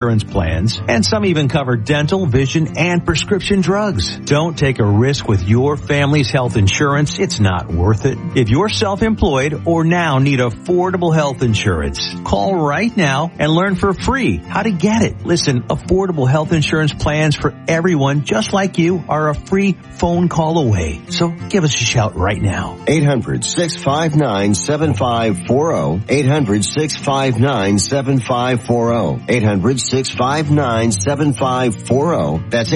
insurance plans, and some even cover dental, vision, and prescription drugs. Don't take a risk with your family's health insurance. It's not worth it. If you're self-employed or now need affordable health insurance, call right now and learn for free how to get it. Listen, affordable health insurance plans for everyone just like you are a free phone call away. So give us a shout right now. 800-659-7540. 800-659-7540. 800-659-7540. That's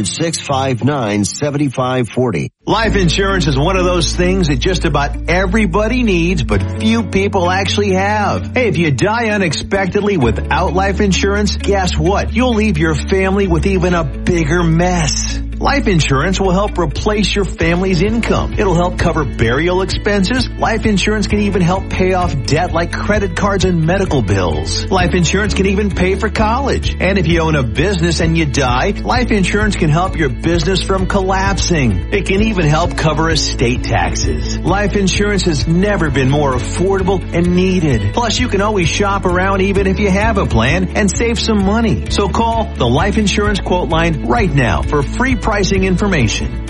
800-659-7540. Life insurance is one of those things that just about everybody needs, but few people actually have. Hey, if you die unexpectedly without life insurance, guess what? You'll leave your family with even a bigger mess. Life insurance will help replace your family's income. It'll help cover burial expenses. Life insurance can even help pay off debt like credit cards and medical bills. Life insurance can even pay for college. And if you own a business and you die, life insurance can help your business from collapsing. It can even help cover estate taxes. Life insurance has never been more affordable and needed. Plus, you can always shop around even if you have a plan and save some money. So call the Life Insurance Quote Line right now for free pricing information.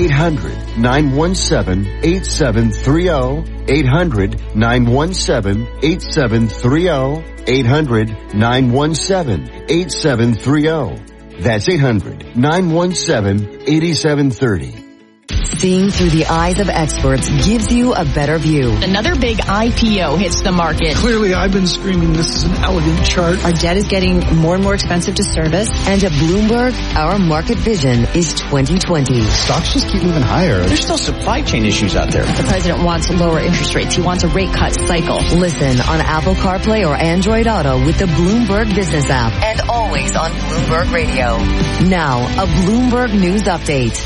800-917-8730. 800-917-8730. 800-917-8730. That's 800-917-8730. Seeing through the eyes of experts gives you a better view. Another big IPO hits the market. Clearly, I've been screaming this is an elegant chart. Our debt is getting more and more expensive to service. And at Bloomberg, our market vision is 2020. Stocks just keep moving higher. There's still supply chain issues out there. The president wants lower interest rates. He wants a rate cut cycle. Listen on Apple CarPlay or Android Auto with the Bloomberg Business app. And always on Bloomberg Radio. Now, a Bloomberg News Update.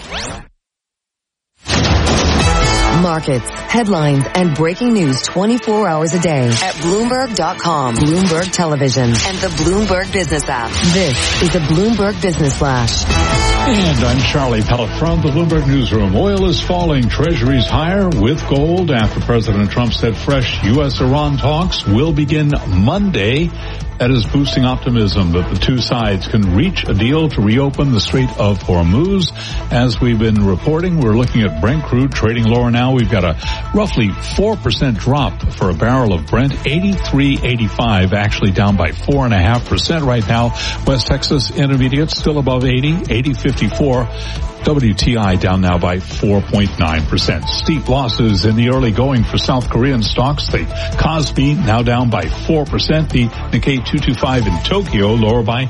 Markets, headlines, and breaking news 24 hours a day at Bloomberg.com, Bloomberg Television, and the Bloomberg Business app. This is a Bloomberg Business Flash. And I'm Charlie Pellet from the Bloomberg Newsroom. Oil is falling, treasuries higher with gold after President Trump said fresh U.S.-Iran talks will begin Monday. That is boosting optimism that the two sides can reach a deal to reopen the Strait of Hormuz. As we've been reporting, we're looking at Brent crude trading lower now. We've got a roughly 4% drop for a barrel of Brent, 83.85, actually down by 4.5% right now. West Texas Intermediate still above 80, 80.54. WTI down now by 4.9%. Steep losses in the early going for South Korean stocks. The Kospi now down by 4%. The Nikkei 225 in Tokyo lower by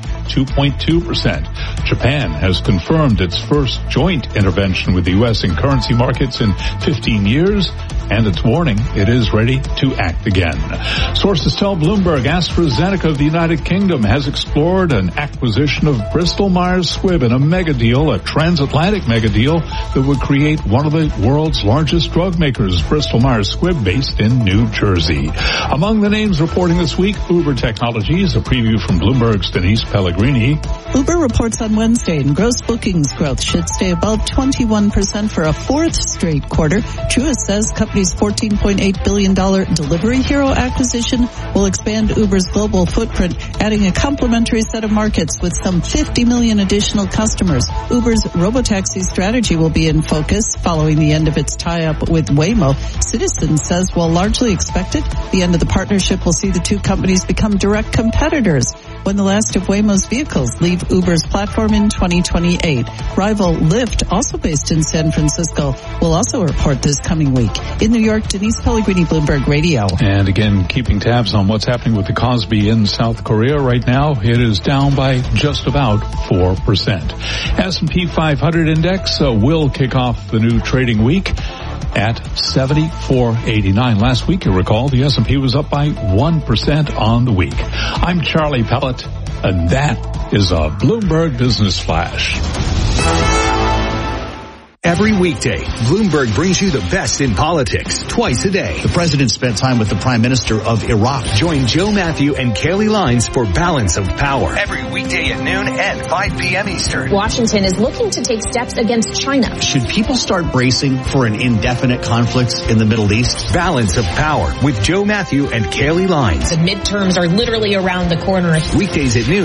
2.2%. Japan has confirmed its first joint intervention with the U.S. in currency markets in 15 years, and it's warning it is ready to act again. Sources tell Bloomberg AstraZeneca of the United Kingdom has explored an acquisition of Bristol Myers Squibb in a mega deal, a transatlantic mega deal that would create one of the world's largest drug makers, Bristol Myers Squibb, based in New Jersey. Among the names reporting this week, Uber Technologies, a preview from Bloomberg's Denise Pellegrini. Uber reports on Wednesday, and gross bookings growth should stay above 21% for a fourth straight quarter. Truist says company's $14.8 billion Delivery Hero acquisition will expand Uber's global footprint, adding a complementary set of markets with some 50 million additional customers. Uber's robotaxi strategy will be in focus following the end of its tie-up with Waymo. Citizens says, while largely expected, the end of the partnership will see the two companies become direct competitors when the last of Waymo's vehicles leave Uber's platform in 2028. Rival Lyft, also based in San Francisco, will also report this coming week. In New York, Denise Pellegrini, Bloomberg Radio. And again, keeping tabs on what's happening with the Kospi in South Korea right now, it is down by just about 4%. S&P 500 index will kick off the new trading week at 74.89. Last week, you recall, the S&P was up by 1% on the week. I'm Charlie Pellet, and that is a Bloomberg Business Flash. Every weekday, Bloomberg brings you the best in politics twice a day. The president spent time with the Prime Minister of Iraq. Join Joe Matthew and Kelly Lines for Balance of Power. Every weekday at noon and 5 p.m. Eastern. Washington is looking to take steps against China. Should people start bracing for an indefinite conflict in the Middle East? Balance of Power with Joe Matthew and Kelly Lines. The midterms are literally around the corner. Weekdays at noon